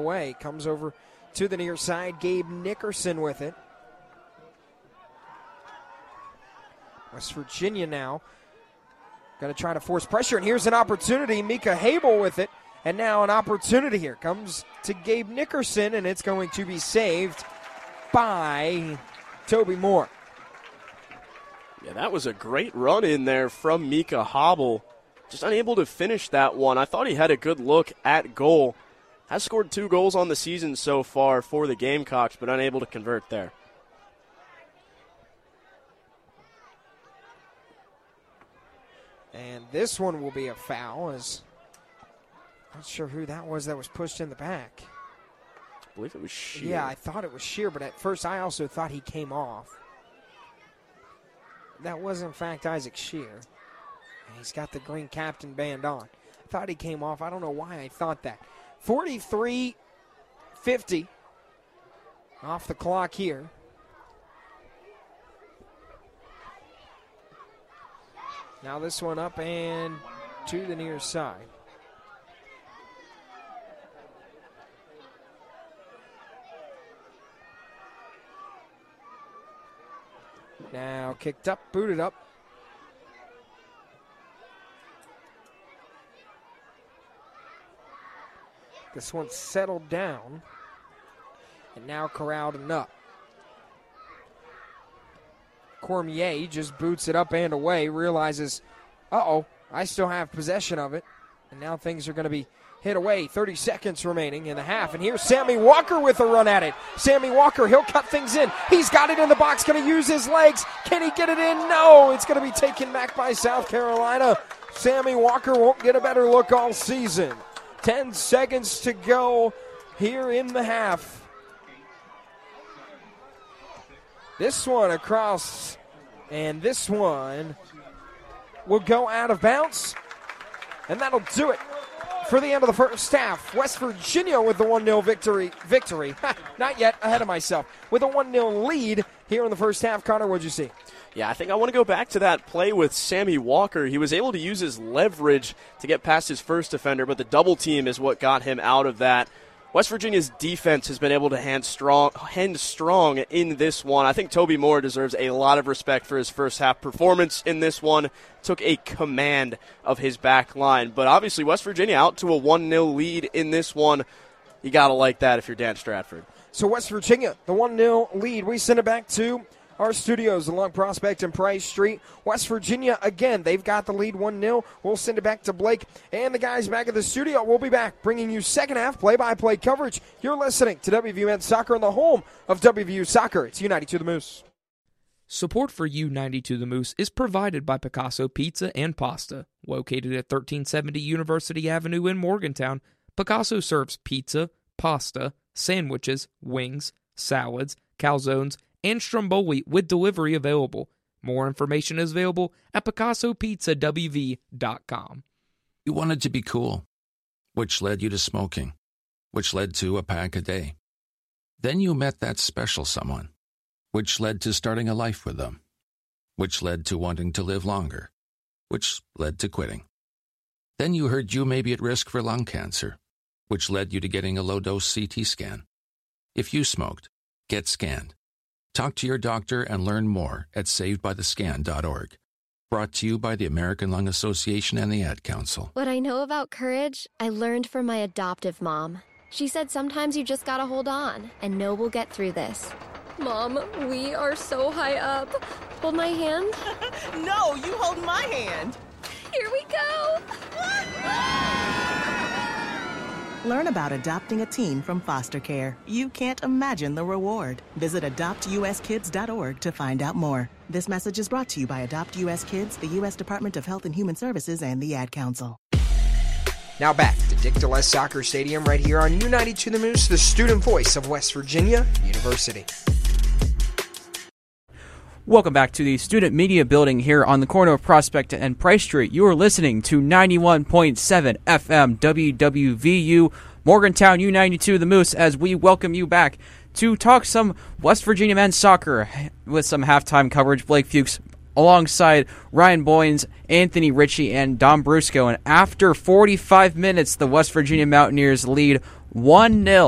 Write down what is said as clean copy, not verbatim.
away. Comes over to the near side. Gabe Nickerson with it. West Virginia now going to try to force pressure, and here's an opportunity. Mika Habel with it, and now an opportunity here. Comes to Gabe Nickerson, and it's going to be saved by Toby Moore. Yeah, that was a great run in there from Mika Habel. Just unable to finish that one. I thought he had a good look at goal. Has scored 2 goals on the season so far for the Gamecocks, but unable to convert there. And this one will be a foul. Not sure who that was pushed in the back. I believe it was Shear. Yeah, I thought it was Shear, but at first I also thought he came off. That was, in fact, Isaac Shear. And he's got the green captain band on. I thought he came off. I don't know why I thought that. 43-50 off the clock here. Now this one up and to the near side. Now kicked up, booted up. This one settled down. And now corralled and up. Cormier just boots it up and away, realizes, I still have possession of it. And now things are going to be hit away. 30 seconds remaining in the half. And here's Sammy Walker with a run at it. Sammy Walker, he'll cut things in. He's got it in the box, going to use his legs. Can he get it in? No, it's going to be taken back by South Carolina. Sammy Walker won't get a better look all season. 10 seconds to go here in the half. This one across, and this one will go out of bounds. And that'll do it for the end of the first half. West Virginia with the 1-0 victory. Not yet, ahead of myself. With a 1-0 lead here in the first half. Connor, what'd you see? Yeah, I think I want to go back to that play with Sammy Walker. He was able to use his leverage to get past his first defender, but the double team is what got him out of that. West Virginia's defense has been able to hand strong in this one. I think Toby Moore deserves a lot of respect for his first half performance in this one. Took a command of his back line. But obviously West Virginia out to a 1-0 lead in this one. You got to like that if you're Dan Stratford. So West Virginia, the 1-0 lead. We send it back to our studios along Prospect and Price Street. West Virginia, again, they've got the lead 1-0. We'll send it back to Blake and the guys back at the studio. We'll be back bringing you second half play-by-play coverage. You're listening to WVU Men's Soccer on the home of WVU Soccer. It's U92 The Moose. Support for U92 The Moose is provided by Picasso Pizza and Pasta. Located at 1370 University Avenue in Morgantown, Picasso serves pizza, pasta, sandwiches, wings, salads, calzones, and stromboli with delivery available. More information is available at PicassoPizzaWV.com. You wanted to be cool, which led you to smoking, which led to a pack a day. Then you met that special someone, which led to starting a life with them, which led to wanting to live longer, which led to quitting. Then you heard you may be at risk for lung cancer, which led you to getting a low-dose CT scan. If you smoked, get scanned. Talk to your doctor and learn more at savedbythescan.org. Brought to you by the American Lung Association and the Ad Council. What I know about courage, I learned from my adoptive mom. She said sometimes you just gotta hold on and know we'll get through this. Mom, we are so high up. Hold my hand. No, you hold my hand. Here we go. Learn about adopting a teen from foster care. You can't imagine the reward. Visit adoptuskids.org to find out more. This message is brought to you by Adopt U.S. Kids, the U.S. Department of Health and Human Services, and the Ad Council. Now back to Dick DeLess Soccer Stadium right here on U92 The Moose, the student voice of West Virginia University. Welcome back to the Student Media Building here on the corner of Prospect and Price Street. You are listening to 91.7 FM WWVU, Morgantown U92 The Moose, as we welcome you back to talk some West Virginia men's soccer with some halftime coverage. Blake Fuchs alongside Ryan Boyens, Anthony Ritchie, and Dom Brusco. And after 45 minutes, the West Virginia Mountaineers lead 1-0